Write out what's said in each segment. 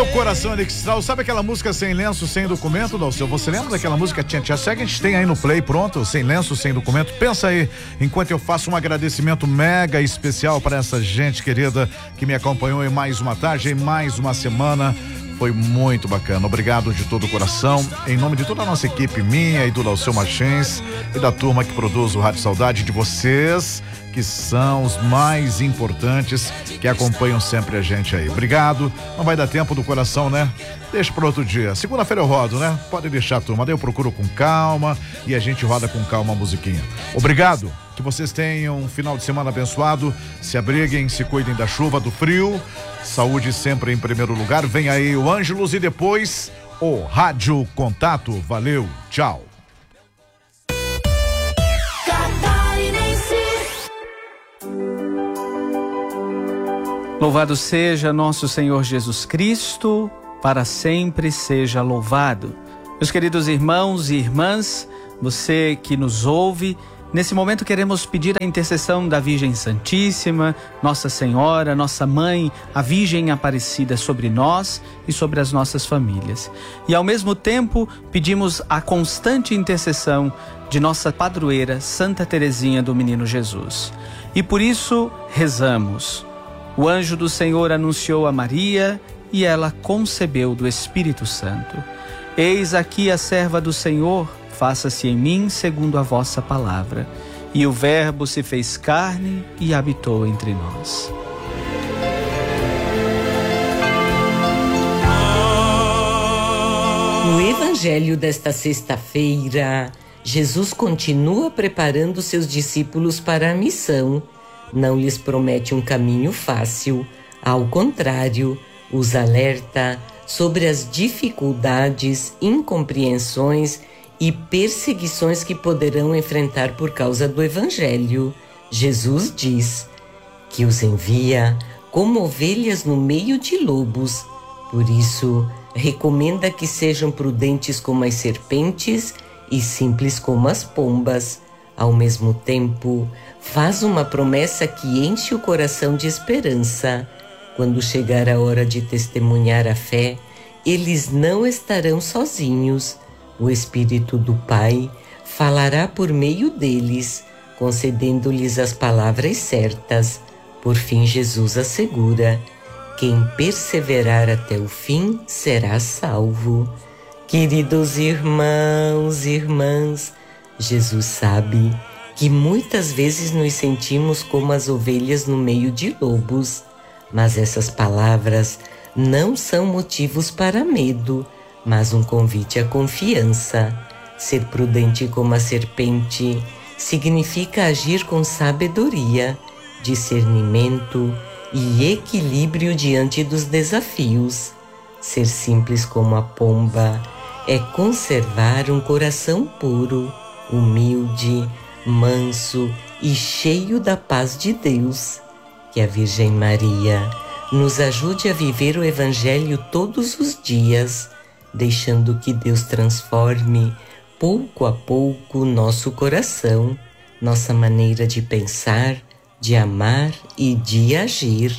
Meu coração Alexistral, sabe aquela música Sem Lenço, Sem Documento, Dalceu? Você lembra daquela música? Tia Segue, a gente tem aí no play, pronto, Sem Lenço, Sem Documento. Pensa aí, enquanto eu faço um agradecimento mega especial para essa gente querida que me acompanhou em mais uma tarde, em mais uma semana. Foi muito bacana, obrigado de todo o coração, em nome de toda a nossa equipe, minha e do Dalceu Martins e da turma que produz o Rádio Saudade, de vocês que são os mais importantes, que acompanham sempre a gente aí. Obrigado, não vai dar tempo do coração, né? Deixa para outro dia. Segunda-feira eu rodo, né? Pode deixar, turma, daí eu procuro com calma e a gente roda com calma a musiquinha. Obrigado, que vocês tenham um final de semana abençoado, se abriguem, se cuidem da chuva, do frio, saúde sempre em primeiro lugar. Vem aí o Ângelos e depois o Rádio Contato. Valeu, tchau. Louvado seja nosso Senhor Jesus Cristo, para sempre seja louvado. Meus queridos irmãos e irmãs, você que nos ouve, nesse momento queremos pedir a intercessão da Virgem Santíssima, Nossa Senhora, nossa Mãe, a Virgem Aparecida sobre nós e sobre as nossas famílias. E ao mesmo tempo pedimos a constante intercessão de nossa padroeira Santa Teresinha do Menino Jesus. E por isso rezamos. O anjo do Senhor anunciou a Maria e ela concebeu do Espírito Santo. Eis aqui a serva do Senhor, faça-se em mim segundo a vossa palavra. E o Verbo se fez carne e habitou entre nós. No Evangelho desta sexta-feira, Jesus continua preparando seus discípulos para a missão. Não lhes promete um caminho fácil, ao contrário, os alerta sobre as dificuldades, incompreensões e perseguições que poderão enfrentar por causa do Evangelho. Jesus diz que os envia como ovelhas no meio de lobos. Por isso, recomenda que sejam prudentes como as serpentes e simples como as pombas. Ao mesmo tempo, faz uma promessa que enche o coração de esperança. Quando chegar a hora de testemunhar a fé, eles não estarão sozinhos. O Espírito do Pai falará por meio deles, concedendo-lhes as palavras certas. Por fim, Jesus assegura: quem perseverar até o fim será salvo. Queridos irmãos e irmãs, Jesus sabe que muitas vezes nos sentimos como as ovelhas no meio de lobos, mas essas palavras não são motivos para medo, mas um convite à confiança. Ser prudente como a serpente significa agir com sabedoria, discernimento e equilíbrio diante dos desafios. Ser simples como a pomba é conservar um coração puro, humilde, manso e cheio da paz de Deus. Que a Virgem Maria nos ajude a viver o Evangelho todos os dias, deixando que Deus transforme pouco a pouco nosso coração, nossa maneira de pensar, de amar e de agir.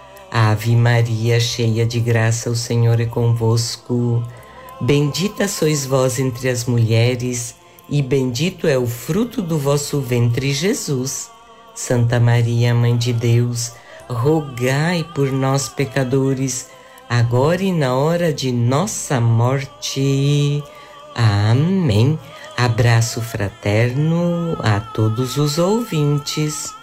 Ave Maria, cheia de graça, o Senhor é convosco. Bendita sois vós entre as mulheres, e bendito é o fruto do vosso ventre, Jesus. Santa Maria, Mãe de Deus, rogai por nós, pecadores, agora e na hora de nossa morte. Amém. Abraço fraterno a todos os ouvintes.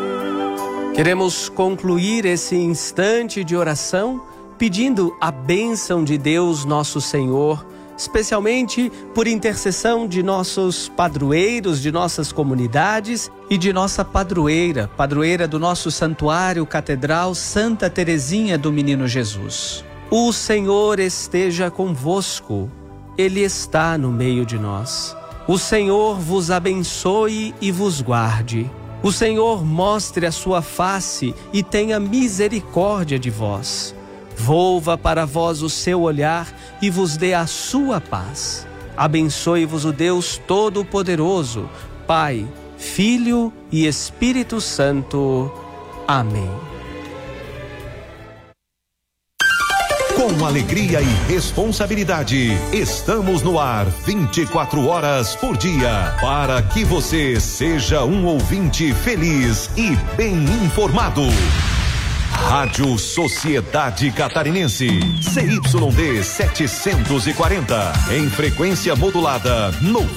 Queremos concluir esse instante de oração pedindo a bênção de Deus, nosso Senhor, especialmente por intercessão de nossos padroeiros, de nossas comunidades e de nossa padroeira do nosso santuário catedral Santa Teresinha do Menino Jesus. O Senhor esteja convosco, Ele está no meio de nós. O Senhor vos abençoe e vos guarde. O Senhor mostre a sua face e tenha misericórdia de vós. Volva para vós o seu olhar e vos dê a sua paz. Abençoe-vos o Deus Todo-Poderoso, Pai, Filho e Espírito Santo. Amém. Com alegria e responsabilidade, estamos no ar 24 horas por dia, para que você seja um ouvinte feliz e bem informado. Rádio Sociedade Catarinense, CYD 740, em frequência modulada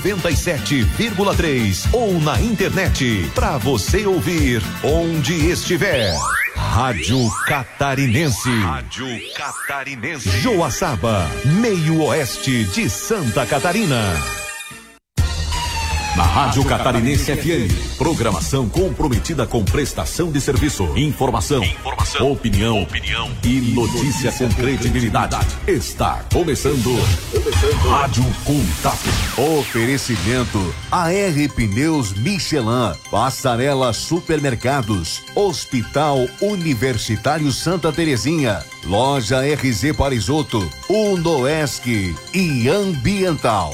97,3 ou na internet, para você ouvir onde estiver. Rádio Catarinense. Rádio Catarinense. Joaçaba, meio oeste de Santa Catarina. Na Rádio Catarinense FM, programação comprometida com prestação de serviço, informação, opinião e notícia com credibilidade. Está começando Rádio Contato. Oferecimento AR Pneus Michelin, Passarela Supermercados, Hospital Universitário Santa Terezinha, Loja RZ Parisoto, Unoesc e Ambiental.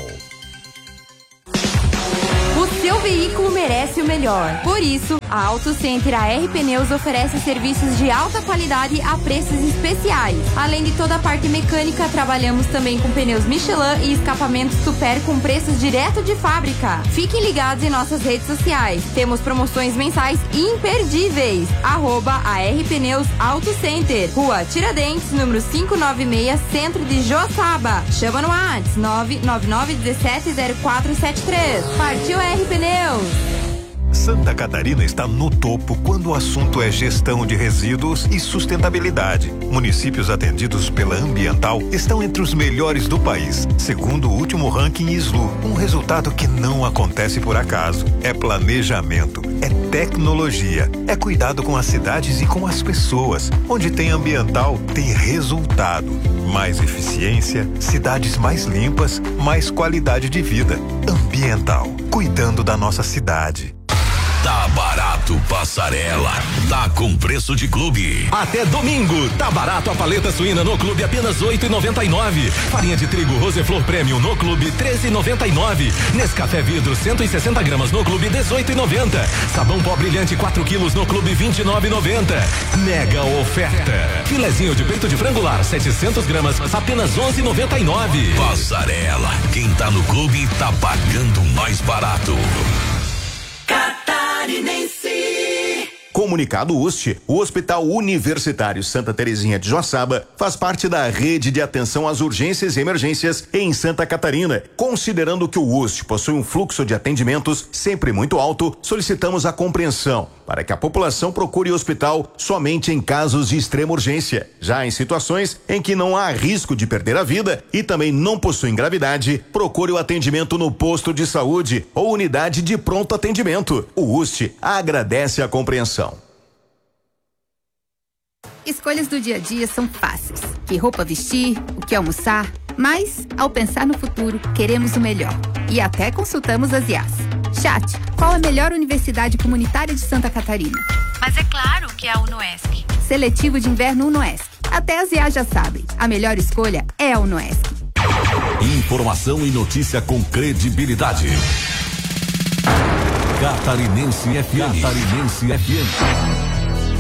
Seu veículo merece o melhor. Por isso, a Auto Center AR Pneus oferece serviços de alta qualidade a preços especiais. Além de toda a parte mecânica, trabalhamos também com pneus Michelin e escapamentos Super com preços direto de fábrica. Fiquem ligados em nossas redes sociais. Temos promoções mensais imperdíveis. @AR Pneus Auto Center, Rua Tiradentes, número 596, Centro de Joaçaba. Chama no WhatsApp 999170473. Partiu AR Pneus. Santa Catarina está no topo quando o assunto é gestão de resíduos e sustentabilidade. Municípios atendidos pela Ambiental estão entre os melhores do país, segundo o último ranking SLU. Um resultado que não acontece por acaso. É planejamento, é tecnologia, é cuidado com as cidades e com as pessoas. Onde tem Ambiental, tem resultado. Mais eficiência, cidades mais limpas, mais qualidade de vida. Ambiental, cuidando da nossa cidade. Tá barato, Passarela. Tá com preço de clube. Até domingo, tá barato a paleta suína no clube, apenas R$8,99. Farinha de trigo Roseflor Premium no clube, R$13,99. Nescafé vidro 160 gramas no clube, R$18,90. Sabão pó brilhante 4 quilos no clube, R$29,90. Mega oferta. Filezinho de peito de frango lar 700 gramas, apenas R$11,99. Passarela, quem tá no clube tá pagando mais barato. Catarinense. Comunicado UST, o Hospital Universitário Santa Terezinha de Joaçaba faz parte da rede de atenção às urgências e emergências em Santa Catarina. Considerando que o UST possui um fluxo de atendimentos sempre muito alto, solicitamos a compreensão para que a população procure o hospital somente em casos de extrema urgência. Já em situações em que não há risco de perder a vida e também não possui gravidade, procure o atendimento no posto de saúde ou unidade de pronto atendimento. O UST agradece a compreensão. Escolhas do dia a dia são fáceis. Que roupa vestir, o que almoçar, mas, ao pensar no futuro, queremos o melhor. E até consultamos as IAs. Chat, qual a melhor universidade comunitária de Santa Catarina? Mas é claro que é a Unoesc. Seletivo de inverno Unoesc. Até as IAs já sabem. A melhor escolha é a Unoesc. Informação e notícia com credibilidade. Catarinense FM. Catarinense FM.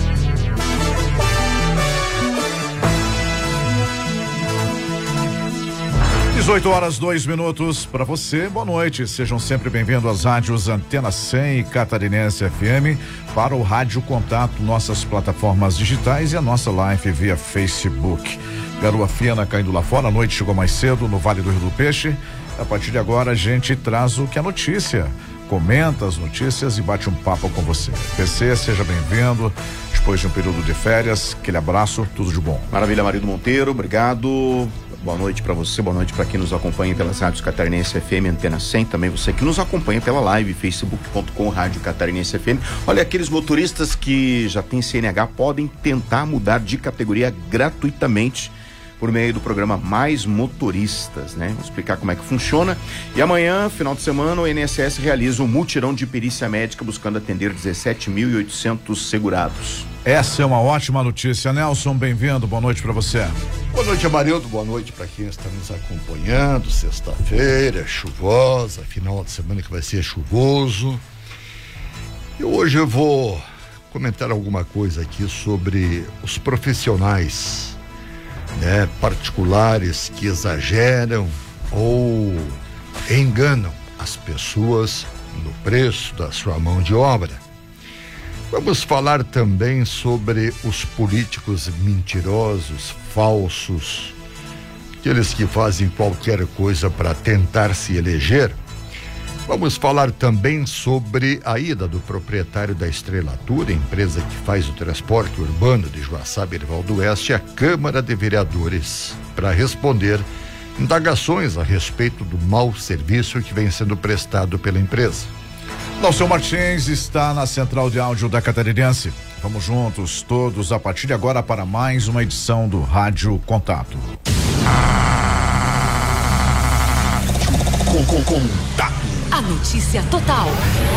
18h02 para você, boa noite, sejam sempre bem-vindos às rádios Antena 100 e Catarinense FM, para o Rádio Contato, nossas plataformas digitais e a nossa live via Facebook. Garoa fina caindo lá fora, a noite chegou mais cedo no Vale do Rio do Peixe. A partir de agora a gente traz o que é notícia, comenta as notícias e bate um papo com você. PC, seja bem-vindo, depois de um período de férias, aquele abraço, tudo de bom. Maravilha, Marido Monteiro, obrigado. Boa noite para você, boa noite para quem nos acompanha pelas rádios Catarinense FM, Antena 100, também você que nos acompanha pela live, facebook.com, Rádio Catarinense FM. Olha, aqueles motoristas que já têm CNH podem tentar mudar de categoria gratuitamente por meio do programa Mais Motoristas, né? Vou explicar como é que funciona. E amanhã, final de semana, o INSS realiza um mutirão de perícia médica buscando atender 17.800 segurados. Essa é uma ótima notícia, Nelson, bem-vindo, boa noite para você. Boa noite, Amarildo, boa noite para quem está nos acompanhando. Sexta-feira, chuvosa, final de semana que vai ser chuvoso. E hoje eu vou comentar alguma coisa aqui sobre os profissionais né, particulares que exageram ou enganam as pessoas no preço da sua mão de obra. Vamos falar também sobre os políticos mentirosos, falsos, aqueles que fazem qualquer coisa para tentar se eleger. Vamos falar também sobre a ida do proprietário da Estrela Tour, empresa que faz o transporte urbano de Joaçaba e Rival do Oeste, à Câmara de Vereadores, para responder indagações a respeito do mau serviço que vem sendo prestado pela empresa. Dalceu Martins está na central de áudio da Catarinense. Vamos juntos, todos, a partir de agora, para mais uma edição do Rádio Contato. Contato. A notícia total.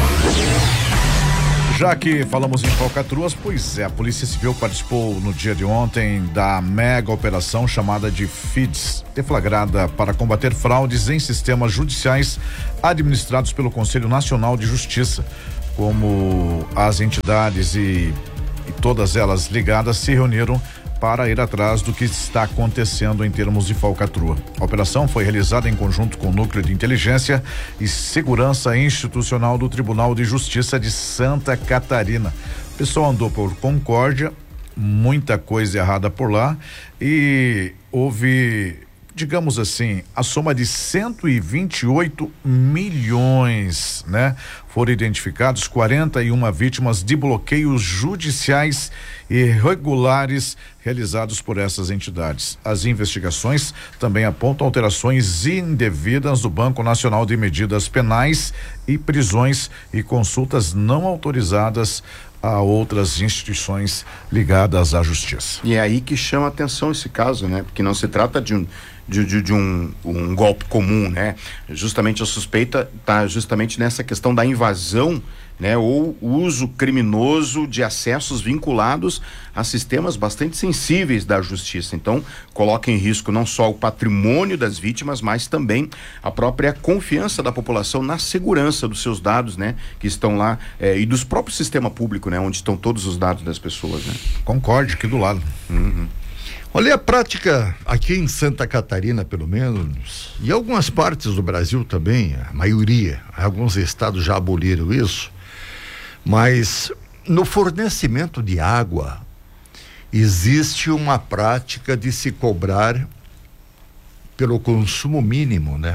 Já que falamos em falcatruas, pois é, a Polícia Civil participou no dia de ontem da mega operação chamada de FIDS, deflagrada para combater fraudes em sistemas judiciais administrados pelo Conselho Nacional de Justiça. Como as entidades e todas elas ligadas se reuniram para ir atrás do que está acontecendo em termos de falcatrua. A operação foi realizada em conjunto com o Núcleo de Inteligência e Segurança Institucional do Tribunal de Justiça de Santa Catarina. O pessoal andou por Concórdia, muita coisa errada por lá, e houve, digamos assim, a soma de 128 milhões, né? Foram identificados 41 vítimas de bloqueios judiciais irregulares realizados por essas entidades. As investigações também apontam alterações indevidas do Banco Nacional de Medidas Penais e prisões e consultas não autorizadas a outras instituições ligadas à justiça. E é aí que chama a atenção esse caso, né? Porque não se trata de um golpe comum, né? Justamente a suspeita está justamente nessa questão da invasão, né? Ou uso criminoso de acessos vinculados a sistemas bastante sensíveis da justiça. Então, coloca em risco não só o patrimônio das vítimas, mas também a própria confiança da população na segurança dos seus dados, né? Que estão lá, e dos próprios sistema público, né? Onde estão todos os dados das pessoas, né? Concorde, aqui do lado. Uhum. Olha, a prática aqui em Santa Catarina, pelo menos, e algumas partes do Brasil também, a maioria, alguns estados já aboliram isso, mas no fornecimento de água existe uma prática de se cobrar pelo consumo mínimo, né?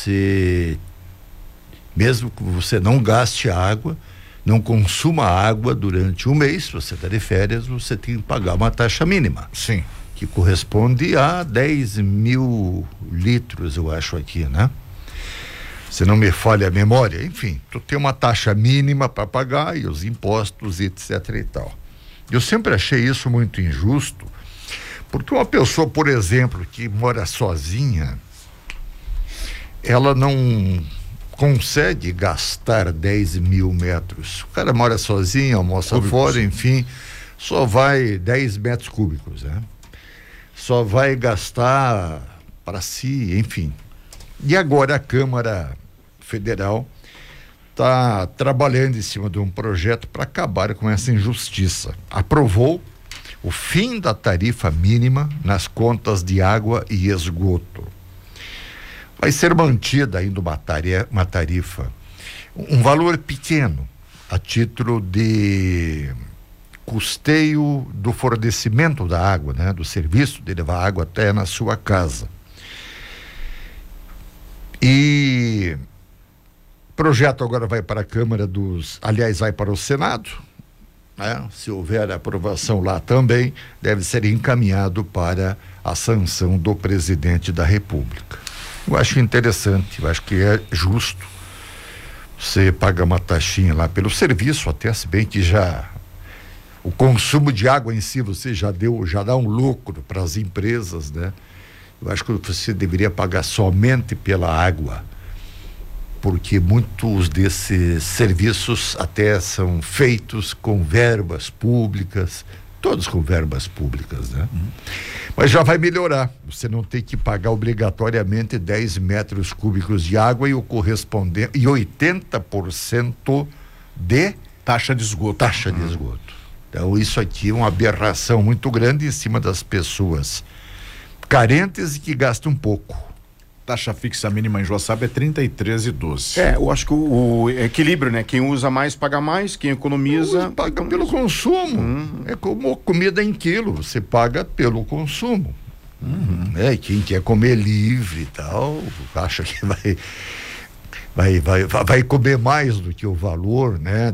Mesmo que você não gaste água, não consuma água durante um mês, se você está de férias, você tem que pagar uma taxa mínima. Sim. Que corresponde a 10 mil litros, eu acho aqui, né? Se não me falha a memória, enfim, tu tem uma taxa mínima para pagar e os impostos, etc e tal. Eu sempre achei isso muito injusto, porque uma pessoa, por exemplo, que mora sozinha, ela não consegue gastar 10 mil metros. O cara mora sozinho, almoça fora, enfim, só vai 10 metros cúbicos, né? Só vai gastar para si, enfim. E agora a Câmara Federal está trabalhando em cima de um projeto para acabar com essa injustiça. Aprovou o fim da tarifa mínima nas contas de água e esgoto. Vai ser mantida ainda uma tarifa, um valor pequeno, a título de custeio do fornecimento da água, né? Do serviço de levar água até na sua casa. E o projeto agora vai para a Câmara vai para o Senado, né? Se houver aprovação lá também, deve ser encaminhado para a sanção do presidente da República. Eu acho interessante, eu acho que é justo você pagar uma taxinha lá pelo serviço, até se bem que o consumo de água em si já dá um lucro para as empresas, né? Eu acho que você deveria pagar somente pela água, porque muitos desses serviços até são feitos com verbas públicas, todos com verbas públicas, né? Mas já vai melhorar, você não tem que pagar obrigatoriamente 10 metros cúbicos de água e o correspondente, e 80% de taxa de esgoto. Então isso aqui é uma aberração muito grande em cima das pessoas carentes e que gastam pouco. Taxa fixa mínima em Joaçaba é 33,12. Eu acho que o equilíbrio, né? Quem usa mais paga mais, quem economiza paga pelo consumo. É como comida em quilo, você paga pelo consumo. E quem quer comer livre e tal, acha que vai comer mais do que o valor, né,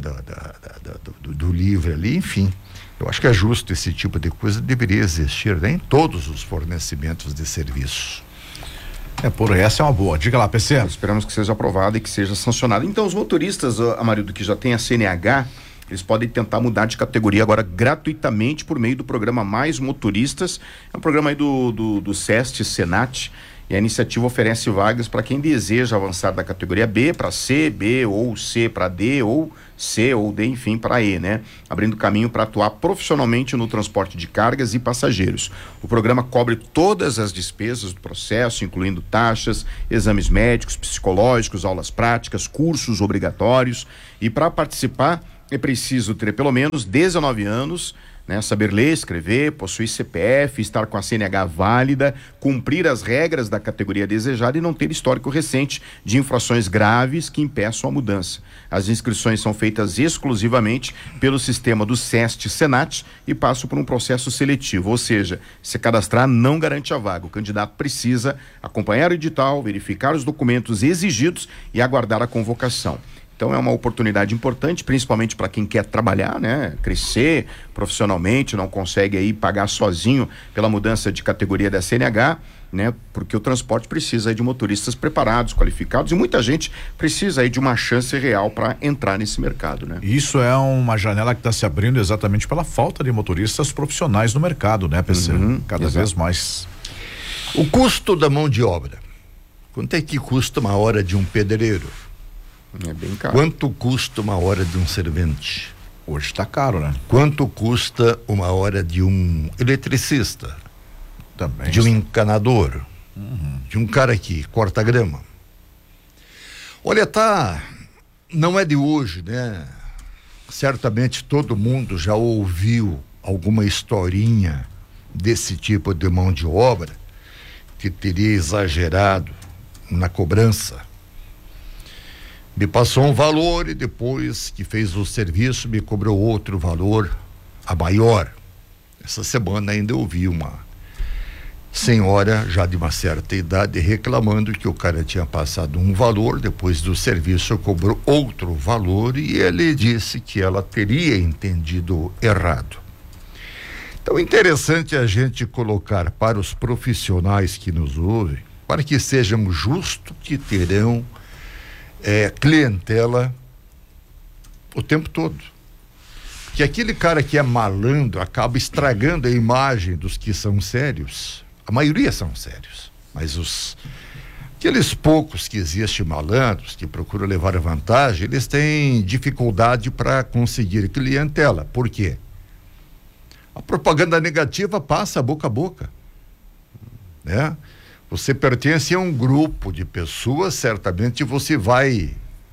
do livre ali, enfim. Eu acho que é justo esse tipo de coisa, deveria existir, né, em todos os fornecimentos de serviços. Essa é uma boa. Diga lá, PC. Esperamos que seja aprovado e que seja sancionado. Então, os motoristas, Amarildo, que já tem a CNH, eles podem tentar mudar de categoria agora gratuitamente por meio do programa Mais Motoristas. É um programa aí do SEST, Senat, e a iniciativa oferece vagas para quem deseja avançar da categoria B para C, B ou C para D, ou C ou D, enfim, para E, né? Abrindo caminho para atuar profissionalmente no transporte de cargas e passageiros. O programa cobre todas as despesas do processo, incluindo taxas, exames médicos, psicológicos, aulas práticas, cursos obrigatórios. E para participar é preciso ter pelo menos 19 anos, né? Saber ler, escrever, possuir CPF, estar com a CNH válida, cumprir as regras da categoria desejada e não ter histórico recente de infrações graves que impeçam a mudança. As inscrições são feitas exclusivamente pelo sistema do SEST Senat e passam por um processo seletivo, ou seja, se cadastrar não garante a vaga. O candidato precisa acompanhar o edital, verificar os documentos exigidos e aguardar a convocação. Então é uma oportunidade importante, principalmente para quem quer trabalhar, né? Crescer profissionalmente, não consegue aí pagar sozinho pela mudança de categoria da CNH, né? Porque o transporte precisa aí de motoristas preparados, qualificados, e muita gente precisa aí de uma chance real para entrar nesse mercado, né? Isso é uma janela que está se abrindo exatamente pela falta de motoristas profissionais no mercado, né, PC? Cada vez mais. O custo da mão de obra. Quanto é que custa uma hora de um pedreiro? É bem caro. Quanto custa uma hora de um servente? Hoje está caro, né? Quanto custa uma hora de um eletricista? Também. De um encanador? De um cara que corta grama? Olha, não é de hoje, né? Certamente todo mundo já ouviu alguma historinha desse tipo de mão de obra que teria exagerado na cobrança. Me passou um valor e depois que fez o serviço me cobrou outro valor, a maior. Essa semana ainda eu ouvi uma senhora já de uma certa idade reclamando que o cara tinha passado um valor, depois do serviço cobrou outro valor e ele disse que ela teria entendido errado. Então é interessante a gente colocar para os profissionais que nos ouvem, para que sejamos justos, que terão clientela o tempo todo. Que aquele cara que é malandro acaba estragando a imagem dos que são sérios. A maioria são sérios, mas aqueles poucos que existem malandros, que procuram levar vantagem, eles têm dificuldade para conseguir clientela. Por quê? A propaganda negativa passa boca a boca, né? Você pertence a um grupo de pessoas, certamente você vai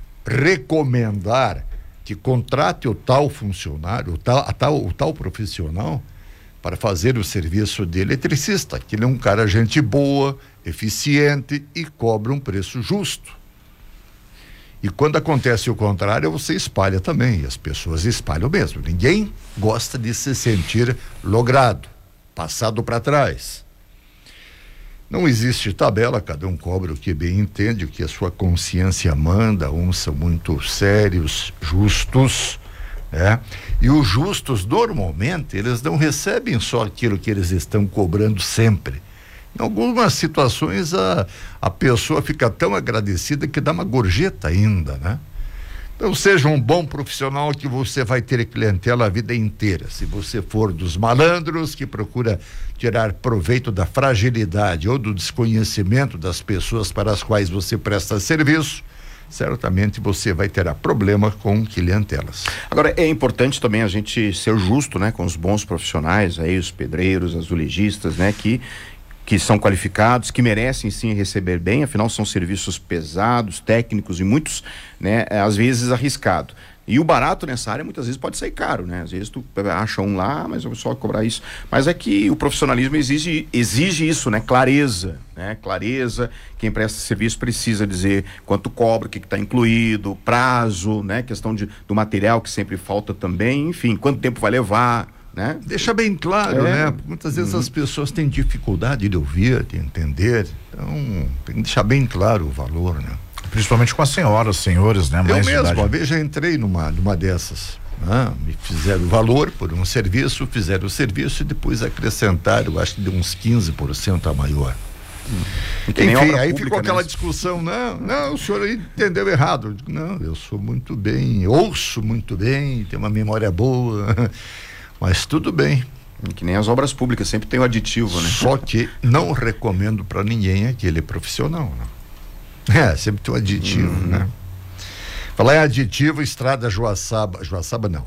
recomendar que contrate o tal funcionário, o tal profissional para fazer o serviço de eletricista, que ele é um cara gente boa, eficiente e cobra um preço justo. E quando acontece o contrário, você espalha também, e as pessoas espalham mesmo. Ninguém gosta de se sentir logrado, passado para trás. Não existe tabela, cada um cobra o que bem entende, o que a sua consciência manda. Uns são muito sérios, justos, né? E os justos, normalmente, eles não recebem só aquilo que eles estão cobrando sempre. Em algumas situações, a pessoa fica tão agradecida que dá uma gorjeta ainda, né? Então, seja um bom profissional que você vai ter clientela a vida inteira. Se você for dos malandros que procura tirar proveito da fragilidade ou do desconhecimento das pessoas para as quais você presta serviço, certamente você vai ter problema com clientelas. Agora, é importante também a gente ser justo, né, com os bons profissionais aí, os pedreiros, azulejistas, né, que são qualificados, que merecem sim receber bem, afinal são serviços pesados, técnicos e muitos, né, às vezes arriscado. E o barato nessa área muitas vezes pode sair caro, né? Às vezes tu acha um lá, mas eu vou só cobrar isso. Mas é que o profissionalismo exige isso, né? Clareza, né? Clareza, quem presta serviço precisa dizer quanto cobra, o que está incluído, prazo, né? Questão do material que sempre falta também, enfim, quanto tempo vai levar, né? Deixa bem claro, né? Muitas vezes as pessoas têm dificuldade de ouvir, de entender, então tem que deixar bem claro o valor, né? Principalmente com as senhoras, senhores, né? Eu mesmo, uma vez já entrei numa dessas, né? Me fizeram o valor por um serviço, fizeram o serviço e depois acrescentaram, acho que de uns 15% a maior. Enfim, aí ficou aquela discussão, não, o senhor entendeu errado. Eu digo, não, eu sou muito bem, ouço muito bem, tenho uma memória boa, mas tudo bem. Que nem as obras públicas, sempre tem o aditivo, né? Só que não recomendo para ninguém aquele profissional, né? Sempre tem um aditivo, né? Falar em aditivo, estrada Joaçaba não.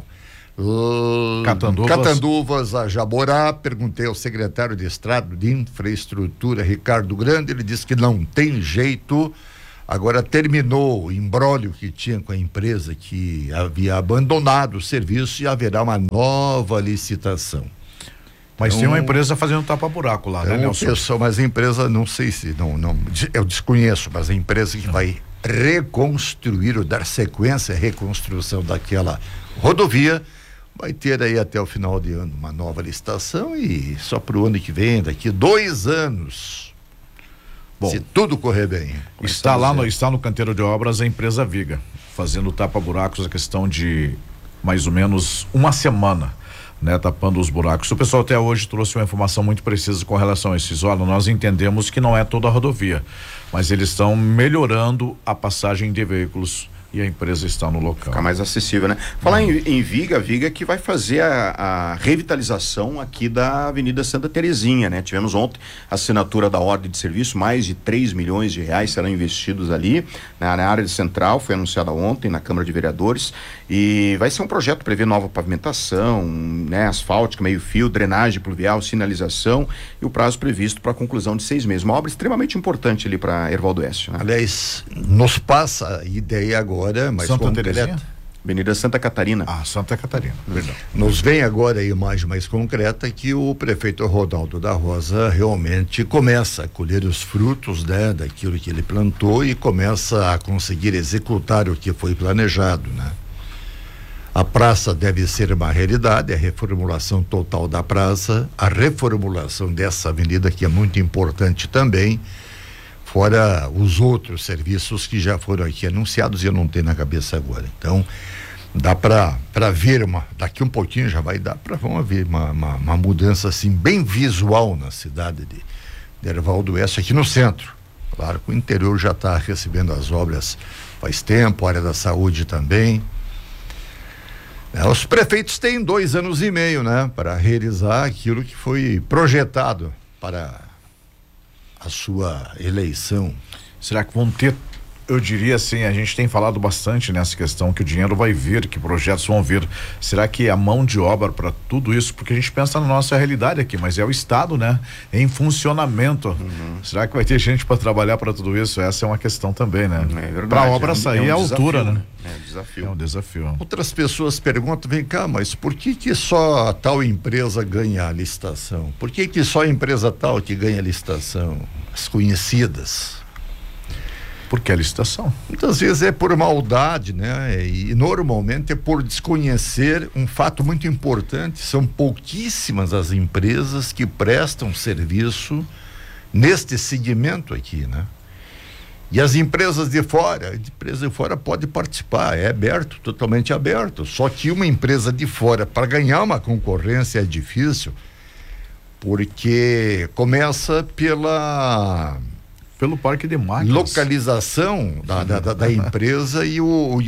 Catanduvas a Jaborá, perguntei ao secretário de Estrada de Infraestrutura, Ricardo Grande, ele disse que não tem jeito, agora terminou o imbróglio que tinha com a empresa que havia abandonado o serviço e haverá uma nova licitação. Mas tem uma empresa fazendo tapa-buraco lá, né, Nelson? Mas a empresa, não sei se, eu desconheço, mas a empresa que vai reconstruir ou dar sequência à reconstrução daquela rodovia vai ter aí até o final de ano uma nova licitação e só para o ano que vem, daqui 2 anos, bom, se tudo correr bem. Está no canteiro de obras a empresa Viga, fazendo tapa-buracos a questão de mais ou menos uma semana, né, tapando os buracos. O pessoal até hoje trouxe uma informação muito precisa com relação a esses. Olha, nós entendemos que não é toda a rodovia, mas eles estão melhorando a passagem de veículos e a empresa está no local. Ficar mais acessível, né? Falar em Viga que vai fazer a revitalização aqui da Avenida Santa Terezinha, né? Tivemos ontem a assinatura da ordem de serviço, mais de 3 milhões de reais serão investidos ali na área central, foi anunciada ontem na Câmara de Vereadores, e vai ser um projeto que prevê nova pavimentação, né? Asfáltica, meio-fio, drenagem pluvial, sinalização e o prazo previsto para a conclusão de 6 meses. Uma obra extremamente importante ali para Hervaldo Oeste, né? Aliás, nos passa a ideia agora, mas Santa Terezinha? Avenida Santa Catarina. Santa Catarina, perdão. Nos vem agora a imagem mais concreta que o prefeito Ronaldo da Rosa realmente começa a colher os frutos, né, daquilo que ele plantou e começa a conseguir executar o que foi planejado, né? A praça deve ser uma realidade, a reformulação total da praça, a reformulação dessa avenida que é muito importante também, fora os outros serviços que já foram aqui anunciados e eu não tenho na cabeça agora. Então, dá para ver daqui um pouquinho já vai dar para vamos ver uma mudança assim bem visual na cidade de Hervaldo Oeste, aqui no centro. Claro que o interior já está recebendo as obras faz tempo, a área da saúde também. Os prefeitos têm 2 anos e meio, né, para realizar aquilo que foi projetado para a sua eleição. Será que vão ter, eu diria assim, a gente tem falado bastante nessa questão que o dinheiro vai vir, que projetos vão vir. Será que a mão de obra para tudo isso, porque a gente pensa na nossa realidade aqui, mas é o Estado, né, em funcionamento. Será que vai ter gente para trabalhar para tudo isso? Essa é uma questão também, né? É verdade. Para a obra sair à altura, né? É um desafio. Outras pessoas perguntam, vem cá, mas por que só a tal empresa ganha a licitação? Por que só a empresa tal que ganha a licitação? As conhecidas. Porque a licitação? Muitas vezes é por maldade, né? E normalmente é por desconhecer um fato muito importante. São pouquíssimas as empresas que prestam serviço neste segmento aqui, né? E as empresas de fora, pode participar, é aberto, totalmente aberto. Só que uma empresa de fora, para ganhar uma concorrência é difícil, porque começa pelo parque de máquinas, localização da empresa e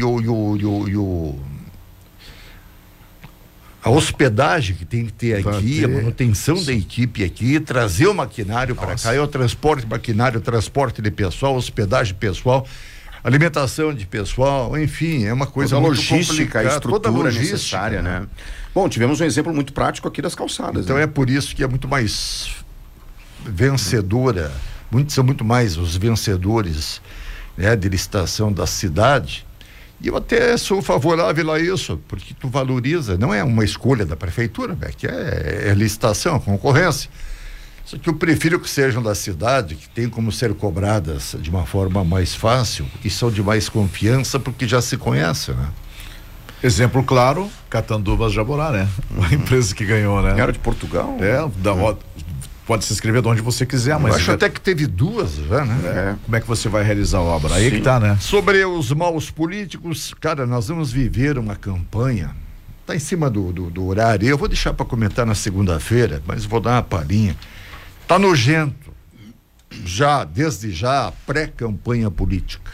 a hospedagem que tem que ter aqui, a manutenção da equipe aqui, trazer o maquinário para cá, é o transporte de maquinário, transporte de pessoal, hospedagem pessoal, alimentação de pessoal, enfim, é uma coisa toda muito logística, complicada, a estrutura toda logística, necessária, né? Bom, tivemos um exemplo muito prático aqui das calçadas. Então, né? É por isso que é muito mais vencedora, são muito mais os vencedores, né, de licitação da cidade, E eu até sou favorável a isso, porque tu valoriza, não é uma escolha da prefeitura, que é licitação, concorrência. Só que eu prefiro que sejam da cidade, que tem como ser cobradas de uma forma mais fácil e são de mais confiança, porque já se conhece, né? Exemplo claro, Catanduvas Jaborá, né? A empresa que ganhou, né? Era de Portugal? Pode se inscrever de onde você quiser, mas... Eu acho até que teve duas já, né? Como é que você vai realizar a obra? Aí que tá, né? Sobre os maus políticos, cara, nós vamos viver uma campanha, tá em cima do horário, eu vou deixar para comentar na segunda-feira, mas vou dar uma palhinha. Tá nojento, desde já, a pré-campanha política.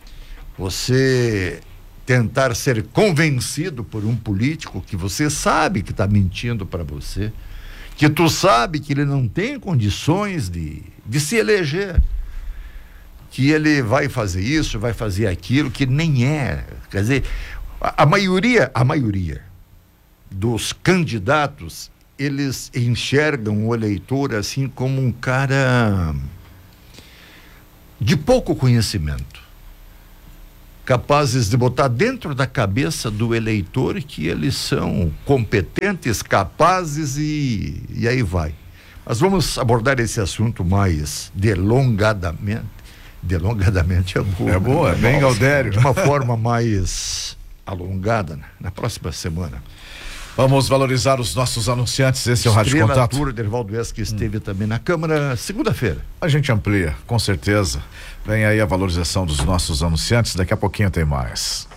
Você tentar ser convencido por um político que você sabe que tá mentindo para você, que tu sabe que ele não tem condições de se eleger, que ele vai fazer isso, vai fazer aquilo, que nem é. Quer dizer, a maioria dos candidatos, eles enxergam o eleitor assim como um cara de pouco conhecimento, capazes de botar dentro da cabeça do eleitor que eles são competentes, capazes e aí vai. Mas vamos abordar esse assunto mais delongadamente. Delongadamente é boa. É boa, é bem Gaudério. De uma forma mais alongada, na próxima semana. Vamos valorizar os nossos anunciantes, esse é o Rádio Contato. O Dervaldo Wes, que esteve também na Câmara segunda-feira. A gente amplia, com certeza. Vem aí a valorização dos nossos anunciantes, daqui a pouquinho tem mais.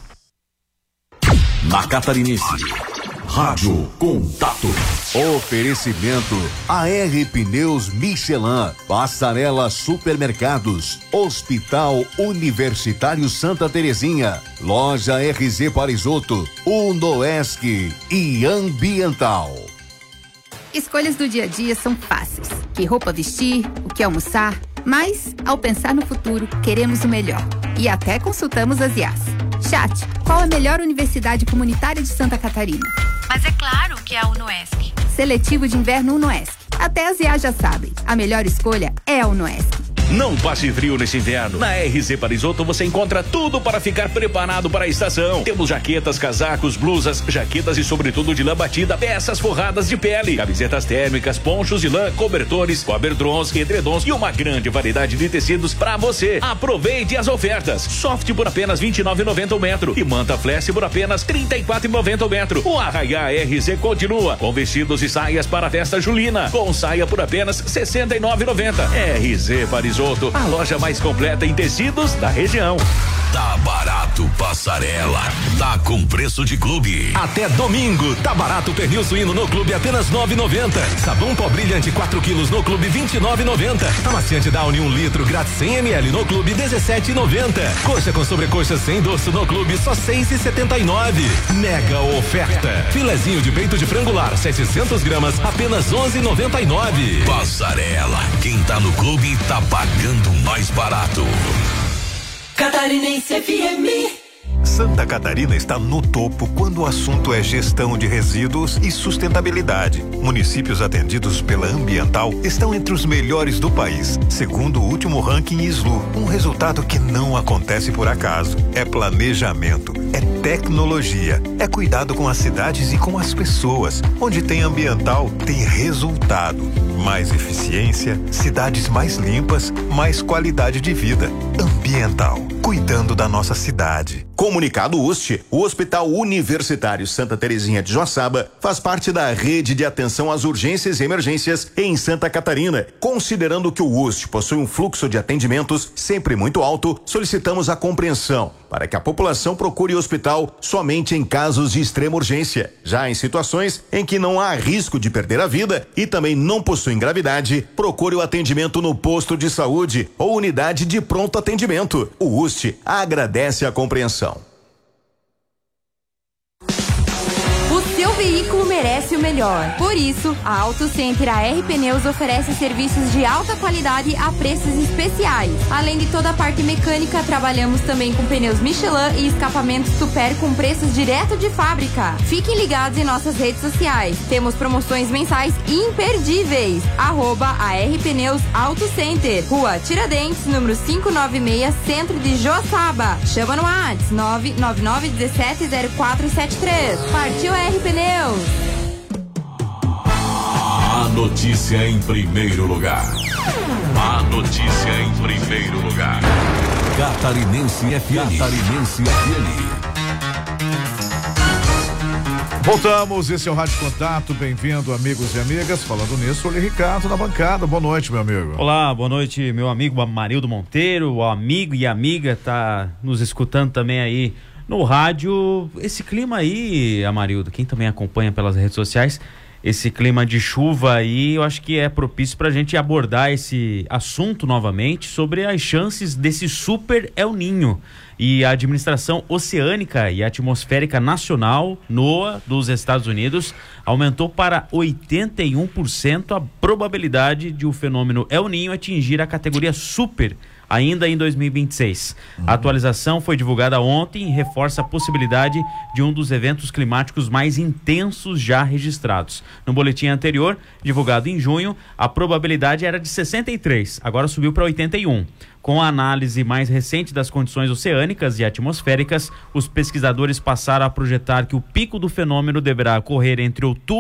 Na Catarinense, Rádio Contato. Oferecimento AR Pneus Michelin, Passarela Supermercados, Hospital Universitário Santa Terezinha, Loja RZ Parisoto, Unoesc e Ambiental. Escolhas do dia a dia são fáceis. Que roupa vestir, o que almoçar, mas, ao pensar no futuro, queremos o melhor. E até consultamos as IAs. Chat, qual a melhor universidade comunitária de Santa Catarina? Mas é claro que é a Unoesc. Seletivo de inverno Unoesc. Até as IAs já sabem. A melhor escolha é a Unoesc. Não passe frio nesse inverno. Na RZ Parisoto você encontra tudo para ficar preparado para a estação. Temos jaquetas, casacos, blusas, jaquetas e sobretudo de lã batida, peças forradas de pele, camisetas térmicas, ponchos de lã, cobertores, coberdrons, edredons e uma grande variedade de tecidos para você. Aproveite as ofertas. Soft por apenas R$ 29,90 o metro e manta flash por apenas R$ 34,90 o metro. O Arraiá RZ continua com vestidos e saias para a festa julina, com saia por apenas R$ 69,90. RZ Parisoto, a loja mais completa em tecidos da região. Tá barato Passarela, tá com preço de clube. Até domingo, tá barato pernil suíno no clube apenas R$ 9,90. Sabão pó brilhante 4 quilos no clube R$ 29,90. Amaciante Downy 1 litro grátis 100 ml no clube R$ 17,90. Coxa com sobrecoxa sem dorso no clube só R$ 6,79. Mega oferta. Filezinho de peito de frangular 700 gramas apenas R$ 11,99. Passarela, quem tá no clube tá pagando mais barato. Catarinense FM. Santa Catarina está no topo quando o assunto é gestão de resíduos e sustentabilidade. Municípios atendidos pela Ambiental estão entre os melhores do país, segundo o último ranking SLU. Um resultado que não acontece por acaso. É planejamento, é tecnologia, é cuidado com as cidades e com as pessoas. Onde tem Ambiental, tem resultado. Mais eficiência, cidades mais limpas, mais qualidade de vida. Ambiental, cuidando da nossa cidade. Comunicado UST, o Hospital Universitário Santa Terezinha de Joaçaba faz parte da rede de atenção às urgências e emergências em Santa Catarina. Considerando que o UST possui um fluxo de atendimentos sempre muito alto, solicitamos a compreensão para que a população procure o hospital somente em casos de extrema urgência. Já em situações em que não há risco de perder a vida e também não possuem gravidade, procure o atendimento no posto de saúde ou unidade de pronto atendimento. O UST agradece a compreensão. O seu veículo merece o melhor. Por isso, a Auto Center AR Pneus oferece serviços de alta qualidade a preços especiais. Além de toda a parte mecânica, trabalhamos também com pneus Michelin e escapamentos Super com preços direto de fábrica. Fiquem ligados em nossas redes sociais. Temos promoções mensais imperdíveis. @AR Pneus Auto Center, Rua Tiradentes, número 596, Centro de Joaçaba. Chama no WhatsApp 999170473. Partiu AR Pneus. A notícia em primeiro lugar. A notícia em primeiro lugar. Catarinense FM. Catarinense FM. Voltamos, esse é o Rádio Contato, bem-vindo amigos e amigas, falando nisso, olha Ricardo na bancada, boa noite meu amigo. Olá, boa noite meu amigo Amarildo Monteiro, o amigo e amiga tá nos escutando também aí no rádio. Esse clima aí, Amarildo, quem também acompanha pelas redes sociais, esse clima de chuva aí, eu acho que é propício pra gente abordar esse assunto novamente sobre as chances desse super El Niño. E a Administração Oceânica e Atmosférica Nacional, NOAA, dos Estados Unidos, aumentou para 81% a probabilidade de o fenômeno El Niño atingir a categoria super ainda em 2026. A atualização foi divulgada ontem e reforça a possibilidade de um dos eventos climáticos mais intensos já registrados. No boletim anterior, divulgado em junho, a probabilidade era de 63, agora subiu para 81. Com a análise mais recente das condições oceânicas e atmosféricas, os pesquisadores passaram a projetar que o pico do fenômeno deverá ocorrer entre outubro